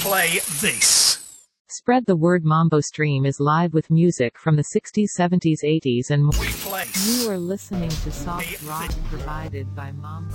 play this. Spread the Word Mambo stream is live with music from the 60s, 70s, 80s and more. We play. You are listening to soft rock provided by Mambo.